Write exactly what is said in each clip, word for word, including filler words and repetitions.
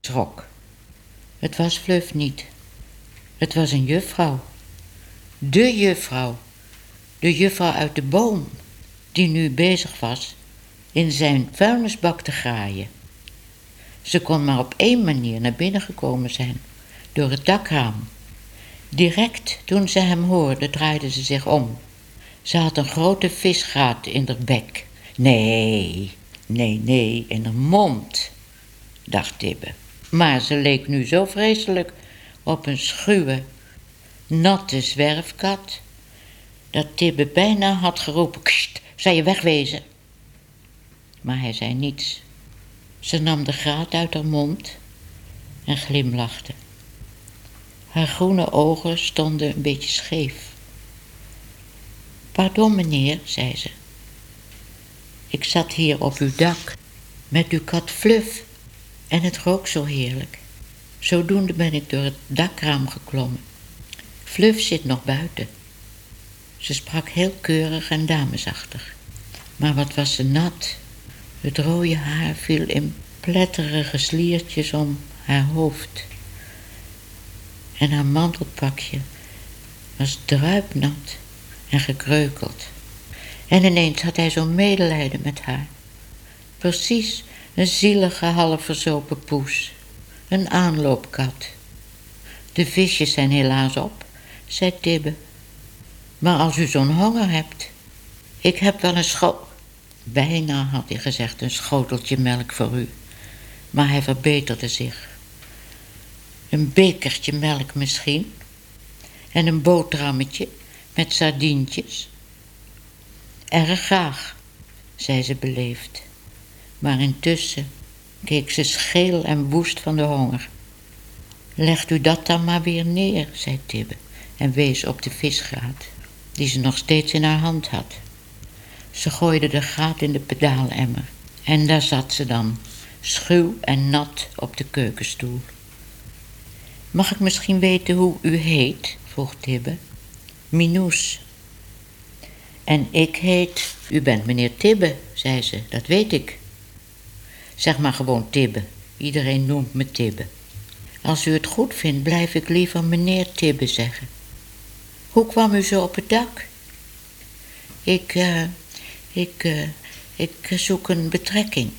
schrok. Het was Fluff niet. Het was een juffrouw. De juffrouw. De juffrouw uit de boom, die nu bezig was in zijn vuilnisbak te graaien. Ze kon maar op één manier naar binnen gekomen zijn, door het dakraam. Direct toen ze hem hoorde, draaide ze zich om. Ze had een grote visgraat in haar bek. Nee, nee, nee, in haar mond, dacht Tibbe. Maar ze leek nu zo vreselijk op een schuwe, natte zwerfkat, dat Tibbe bijna had geroepen: "Kst, zou je wegwezen?" Maar hij zei niets. Ze nam de graat uit haar mond en glimlachte. Haar groene ogen stonden een beetje scheef. "Pardon, meneer," zei ze. "Ik zat hier op uw dak met uw kat Fluff en het rook zo heerlijk. Zodoende ben ik door het dakraam geklommen. Fluff zit nog buiten." Ze sprak heel keurig en damesachtig. Maar wat was ze nat. Het rode haar viel in pletterige sliertjes om haar hoofd. En haar mantelpakje was druipnat en gekreukeld. En ineens had hij zo'n medelijden met haar. Precies een zielige half verzopen poes. Een aanloopkat. "De visjes zijn helaas op," zei Tibbe. "Maar als u zo'n honger hebt, ik heb wel een scho..." Bijna had hij gezegd een schoteltje melk voor u. Maar hij verbeterde zich. "Een bekertje melk misschien. En een boterhammetje met sardientjes." "Erg graag," zei ze beleefd. Maar intussen keek ze scheel en woest van de honger. "Legt u dat dan maar weer neer," zei Tibbe en wees op de visgraat, die ze nog steeds in haar hand had. Ze gooide de graat in de pedaalemmer en daar zat ze dan, schuw en nat op de keukenstoel. "Mag ik misschien weten hoe u heet?" vroeg Tibbe. "Minoes." "En ik heet..." "U bent meneer Tibbe," zei ze, "dat weet ik." "Zeg maar gewoon Tibbe. Iedereen noemt me Tibbe." "Als u het goed vindt, blijf ik liever meneer Tibbe zeggen." "Hoe kwam u zo op het dak?" Ik, uh, ik, uh, ik zoek een betrekking."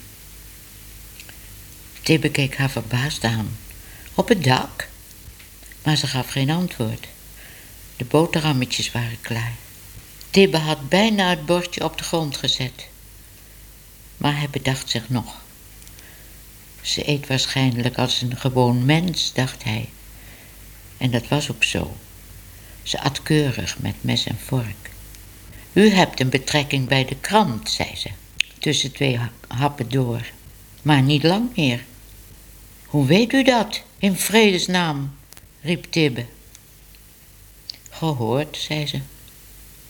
Tibbe keek haar verbaasd aan. "Op het dak?" Maar ze gaf geen antwoord. De boterhammetjes waren klaar. Tibbe had bijna het bordje op de grond gezet. Maar hij bedacht zich nog. Ze eet waarschijnlijk als een gewoon mens, dacht hij. En dat was ook zo. Ze at keurig met mes en vork. "U hebt een betrekking bij de krant," zei ze, tussen twee happen door. "Maar niet lang meer." "Hoe weet u dat, in vredesnaam?" riep Tibbe. "Gehoord," zei ze.